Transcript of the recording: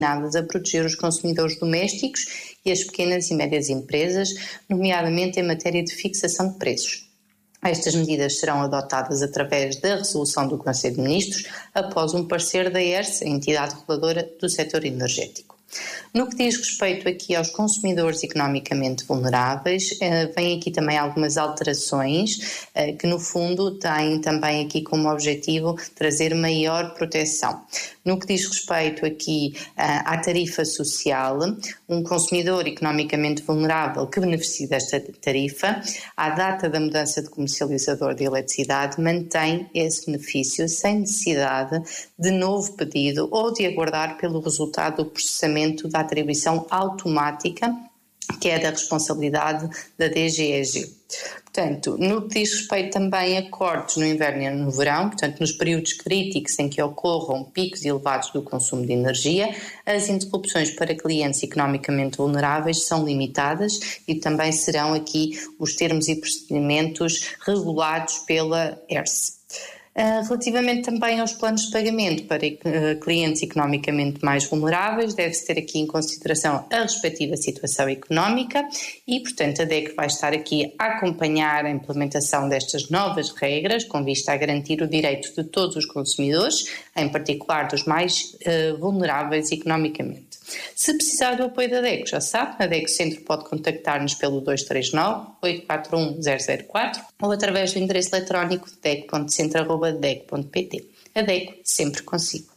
destinadas a proteger os consumidores domésticos e as pequenas e médias empresas, nomeadamente em matéria de fixação de preços. Estas medidas serão adotadas através da resolução do Conselho de Ministros após um parecer da ERSE, a entidade reguladora do setor energético. No que diz respeito aqui aos consumidores economicamente vulneráveis, vêm aqui também algumas alterações que no fundo têm também aqui como objetivo trazer maior proteção. No que diz respeito aqui à tarifa social, um consumidor economicamente vulnerável que beneficie desta tarifa, à data da mudança de comercializador de eletricidade, mantém esse benefício sem necessidade de novo pedido ou de aguardar pelo resultado do processamento da atribuição automática, que é da responsabilidade da DGEG. Portanto, no que diz respeito também a cortes no inverno e no verão, portanto, nos períodos críticos em que ocorram picos elevados do consumo de energia, as interrupções para clientes economicamente vulneráveis são limitadas e também serão aqui os termos e procedimentos regulados pela ERSE. Relativamente também aos planos de pagamento para clientes economicamente mais vulneráveis, deve-se ter aqui em consideração a respectiva situação económica e, portanto, a DEC vai estar aqui a acompanhar a implementação destas novas regras com vista a garantir o direito de todos os consumidores, em particular dos mais vulneráveis economicamente. Se precisar do apoio da DEC, já sabe, a DEC Centro pode contactar-nos pelo 239-841-004 ou através do endereço eletrónico dec.centro@dec.pt. A DEC sempre consigo.